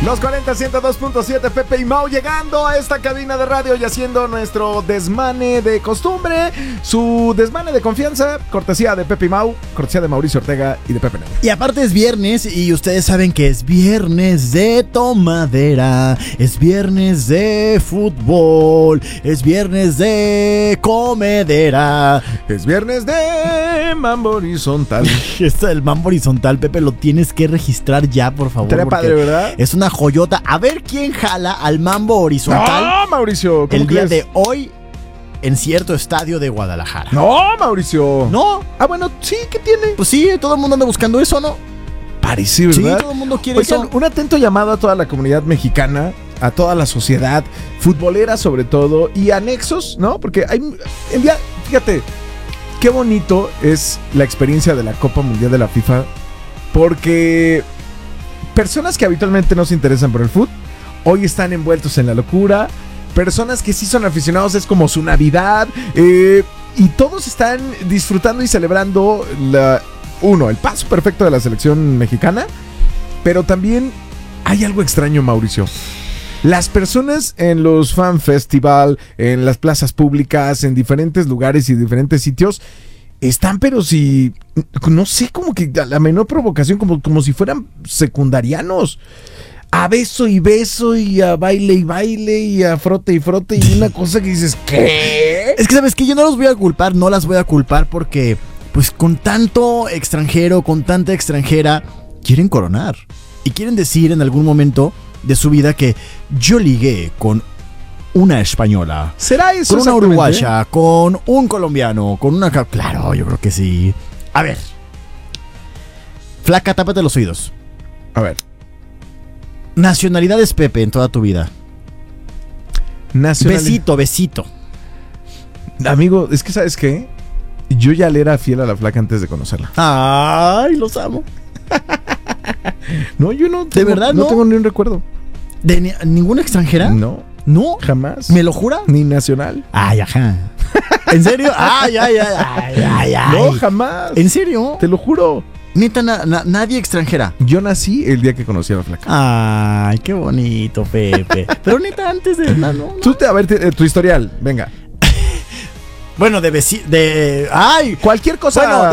Los 40 102.7, Pepe y Mau llegando a esta cabina de radio y haciendo nuestro desmane de costumbre, su desmane de confianza, cortesía de Pepe y Mau, cortesía de Mauricio Ortega y de Pepe Negro. Y aparte es viernes y ustedes saben que es viernes de tomadera, es viernes de fútbol, es viernes de comedera, es viernes de mambo horizontal. Esto del mambo horizontal, Pepe, lo tienes que registrar ya, por favor. Estaría padre, ¿verdad? Es una joyota. A ver quién jala al mambo horizontal. No, Mauricio, ¿cómo el día crees? de hoy en cierto estadio de Guadalajara. No, Mauricio. ¿No? Ah, bueno, sí, ¿qué tiene? Pues sí, todo el mundo anda buscando eso, ¿no? Parece, ¿verdad? Sí, todo el mundo quiere Oigan, eso. un atento llamado a toda la comunidad mexicana, a toda la sociedad, futbolera sobre todo, y anexos, ¿no? Porque hay el día, fíjate, qué bonito es la experiencia de la Copa Mundial de la FIFA, porque personas que habitualmente no se interesan por el fútbol, hoy están envueltos en la locura. Personas que sí son aficionados, es como su Navidad. Y todos están disfrutando y celebrando el paso perfecto de la selección mexicana. Pero también hay algo extraño, Mauricio. Las personas en los fan festival, en las plazas públicas, en diferentes lugares y diferentes sitios, están, pero si, no sé, como que a la menor provocación, como si fueran secundarianos. A beso y a baile y baile y a frote y frote y una cosa que dices, ¿qué? Es que, ¿sabes qué? Yo no las voy a culpar porque, pues, con tanto extranjero, con tanta extranjera, quieren coronar. Y quieren decir en algún momento de su vida que yo ligué con una española. ¿Será eso? Con una uruguaya, con un colombiano, con una... Claro, yo creo que sí. A ver. Flaca, tápate los oídos. A ver. Nacionalidades, Pepe, en toda tu vida. Besito. Amigo, es que ¿sabes qué? Yo ya le era fiel a la flaca antes de conocerla. Ay, los amo. No, yo no. ¿De verdad no? No tengo ni un recuerdo. ¿De ninguna extranjera? No. ¿No? Jamás. ¿Me lo jura? Ni nacional. Ay, ajá. ¿En serio? Ay. No, jamás. ¿En serio? Te lo juro. Neta, nadie extranjera. Yo nací el día que conocí a la flaca. Ay, qué bonito, Pepe. Pero neta, antes de... No. Tú a ver tu historial, venga. Bueno, ay, cualquier cosa. Bueno,